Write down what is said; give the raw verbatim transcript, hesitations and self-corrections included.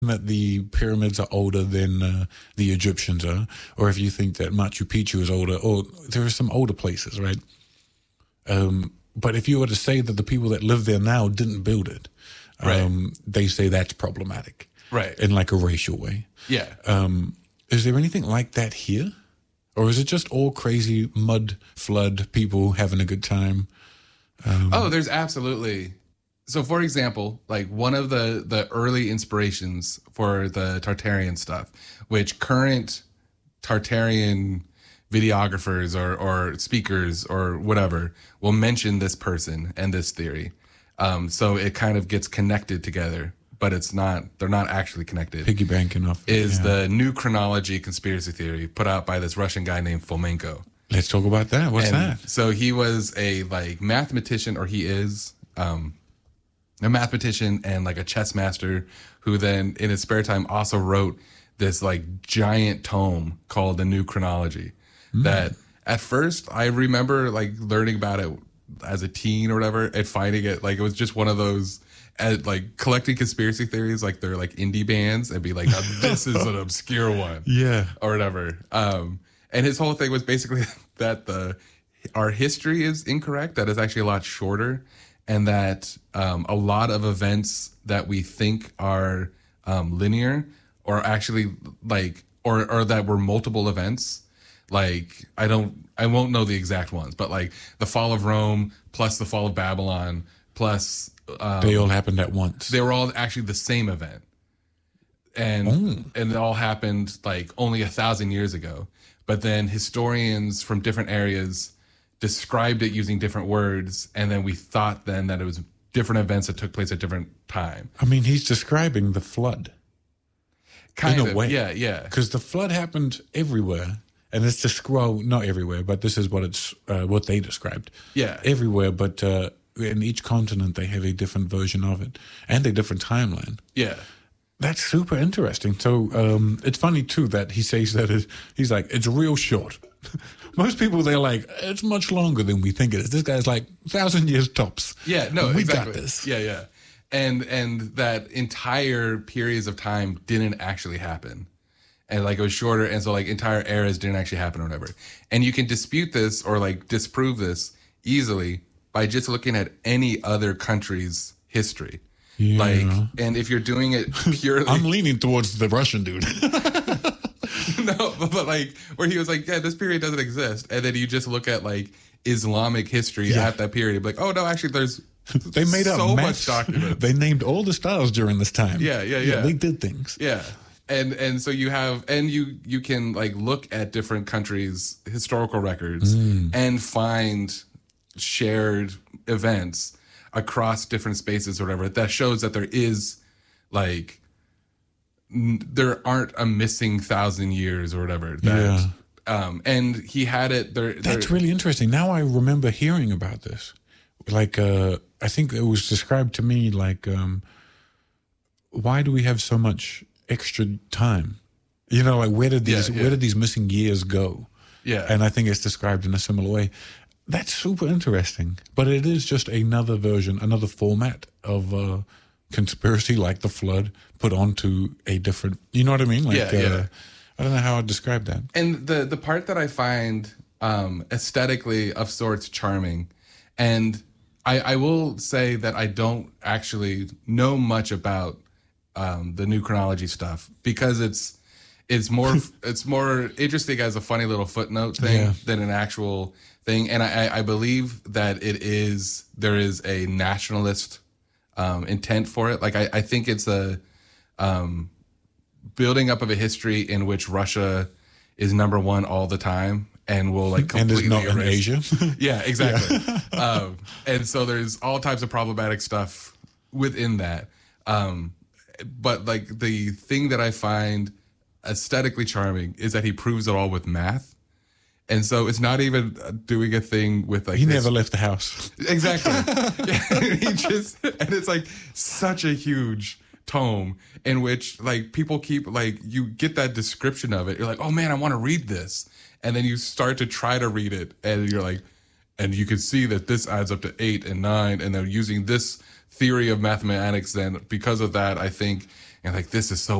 that the pyramids are older than uh, the Egyptians are, or if you think that Machu Picchu is older, or there are some older places, right? Um, but if you were to say that the people that live there now didn't build it, um, right. they say that's problematic, right? In like a racial way. Yeah. Um, is there anything like that here, or is it just all crazy mud flood people having a good time? Um, oh, there's absolutely. So, for example, like one of the, the early inspirations for the Tartarian stuff, which current Tartarian videographers or, or speakers or whatever will mention this person and this theory. Um, so it kind of gets connected together, but it's not, they're not actually connected. Piggy banking off. Is yeah. the New Chronology conspiracy theory put out by this Russian guy named Fomenko. Let's talk about that. What's and that? So he was a like mathematician, or he is, um, a mathematician and like a chess master who then in his spare time also wrote this like giant tome called The New Chronology mm. that at first I remember like learning about it as a teen or whatever and finding it like it was just one of those at like collecting conspiracy theories like they're like indie bands and be like, oh, this is an obscure one. Yeah. Or whatever. Um, and his whole thing was basically that the our history is incorrect, that it's actually a lot shorter. And that um, a lot of events that we think are um, linear or actually like, or, or that were multiple events. Like, I don't, I won't know the exact ones, but like the fall of Rome plus the fall of Babylon plus. Um, they all happened at once. They were all actually the same event. And, oh. and it all happened like only a thousand years ago. But then historians from different areas described it using different words, and then we thought then that it was different events that took place at different time. I mean, he's describing the flood. Kind in of, a way. yeah, yeah. Because the flood happened everywhere, and it's just, well, not everywhere, but this is what it's uh, what they described. Yeah. Everywhere, but uh, in each continent they have a different version of it, and a different timeline. Yeah. That's super interesting. So um, it's funny, too, that he says that it, he's like, it's real short. Most people, they're like, it's much longer than we think it is. This guy's like, thousand years tops. Yeah, no, we exactly. got this. Yeah, yeah. And and that entire periods of time didn't actually happen. And like it was shorter, and so like entire eras didn't actually happen or whatever. And you can dispute this or like disprove this easily by just looking at any other country's history. Yeah. Like, and if you're doing it purely... I'm leaning towards the Russian dude. No, but, but like where he was like, yeah, this period doesn't exist. And then you just look at like Islamic history yeah. at that period. Like, oh no, actually there's they made up so maps. much documents. They named all the stars during this time. Yeah, yeah, yeah. yeah they did things. Yeah. And and so you have and you you can like look at different countries' historical records mm. and find shared events across different spaces or whatever that shows that there is like n- there aren't a missing thousand years or whatever that yeah. um and he had it there that's there, really interesting. Now I remember hearing about this. Like uh I think it was described to me like um why do we have so much extra time? You know, like where did these yeah, yeah. where did these missing years go? Yeah. And I think it's described in a similar way. That's super interesting, but it is just another version, another format of uh, conspiracy, like the flood, put onto a different. You know what I mean? Like, yeah, yeah. Uh, I don't know how I'd describe that. And the the part that I find um, aesthetically of sorts charming, and I, I will say that I don't actually know much about um, the New Chronology stuff because it's it's more it's more interesting as a funny little footnote thing yeah. than an actual thing. And I, I believe that it is, there is a nationalist um, intent for it. Like, I, I think it's a um, building up of a history in which Russia is number one all the time and will like completely and is not erase. in Asia. Yeah, exactly. Yeah. um, and so there's all types of problematic stuff within that. Um, but like the thing that I find aesthetically charming is that he proves it all with math. And so it's not even doing a thing with like he this. never left the house. Exactly. Yeah, he just and it's like such a huge tome in which like people keep like you get that description of it. You're like, oh man, I want to read this, and then you start to try to read it, and you're like, and you can see that this adds up to eight and nine, and they're using this theory of mathematics. Then because of that, I think and like this is so